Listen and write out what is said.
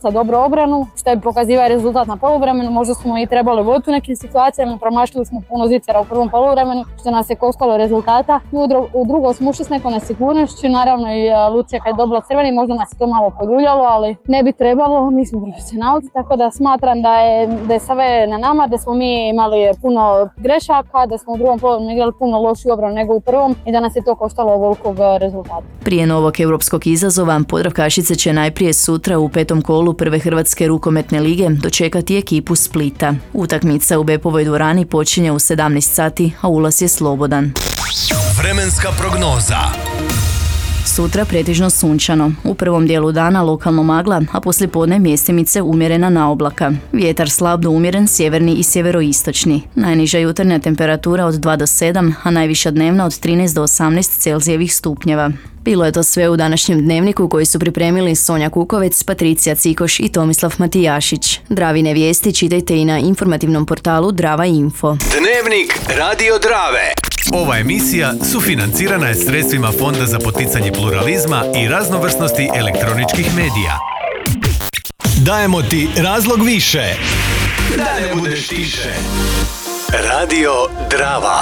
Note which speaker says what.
Speaker 1: dosta dobro obranu, što bi pokazivao rezultat na poluvremenu. Možda smo i trebali voditi u nekim situacijama, promašili smo puno zicera u prvom poluvremenu, što nas je koštalo rezultata. U drugom smo ušli s nekom nesigurnošću, naravno i Lucija kad je dobila crveni, možda nas je to malo poduljalo, ali ne bi trebalo, mi smo profesionalci, tako da smatram da je sve na nama, da smo mi imali puno grešaka, da smo u drugom poluvremenu igrali puno lošiju obranu nego u prvom i da nas je to koštalo ovolikog rezultata.
Speaker 2: Prije novog europskog izazova, Podravkašice će najprije sutra u 5. kolu prve Hrvatske rukometne lige dočekati ekipu Splita. Utakmica u Bepovoj dvorani počinje u 17 sati, a ulaz je slobodan.
Speaker 3: Vremenska prognoza.
Speaker 2: Sutra pretežno sunčano. U prvom dijelu dana lokalno magla, a poslijepodne mjestimice umjerena naoblaka. Vjetar slab do umjeren sjeverni i sjeveroistočni. Najniža jutarnja temperatura od 2 do 7, a najviša dnevna od 13 do 18 Celzijevih stupnjeva. Bilo je to sve u današnjem dnevniku koji su pripremili Sonja Kukovec, Patricija Cikoš i Tomislav Matijašić. Dravine vijesti čitajte i na informativnom portalu Drava Info.
Speaker 3: Dnevnik Radio Drave. Ova emisija sufinancirana je sredstvima Fonda za poticanje pluralizma i raznovrsnosti elektroničkih medija. Dajemo ti razlog više da ne budeš tiše. Radio Drava.